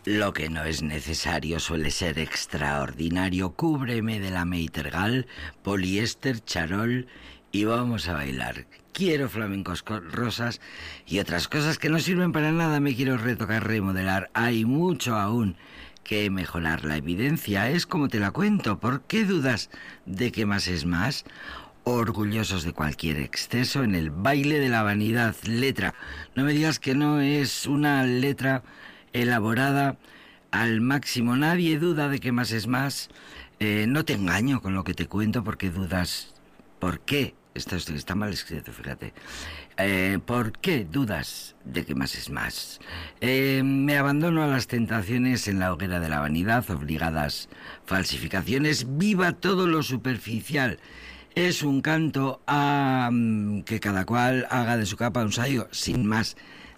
Lo que no es necesario suele ser extraordinario. Cúbreme de la Meitergal, poliéster, charol y vamos a bailar. Quiero flamencos rosas y otras cosas que no sirven para nada. Me quiero retocar, remodelar. Hay mucho aún que mejorar. La evidencia es como te la cuento. ¿Por qué dudas de que más es más? Orgullosos de cualquier exceso en el baile de la vanidad. Letra. No me digas que no es una letra elaborada al máximo. Nadie duda de que más es más. No te engaño con lo que te cuento porque dudas. ¿Por qué? Esto está mal escrito, fíjate. ¿Por qué dudas de que más es más? Me abandono a las tentaciones en la hoguera de la vanidad, obligadas falsificaciones. Viva todo lo superficial. Es un canto a que cada cual haga de su capa un sayo, sin más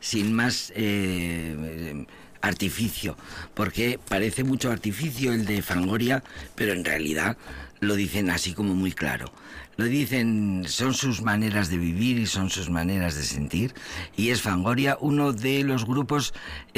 artificio, porque parece mucho artificio el de Fangoria, pero en realidad lo dicen así como muy claro. Lo dicen, son sus maneras de vivir y son sus maneras de sentir, y es Fangoria uno de los grupos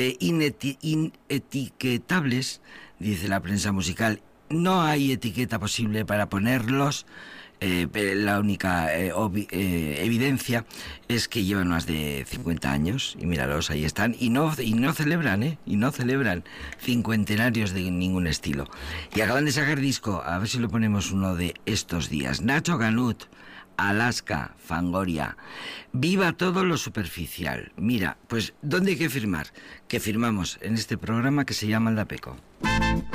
inetiquetables, dice la prensa musical. No hay etiqueta posible para ponerlos. La única evidencia es que llevan más de 50 años y míralos, ahí están, y no celebran, y no celebran cincuentenarios de ningún estilo. Y acaban de sacar disco, a ver si lo ponemos uno de estos días. Nacho Canut, Alaska, Fangoria. Viva todo lo superficial. Mira, pues ¿dónde hay que firmar? Que firmamos en este programa que se llama Aldapeco.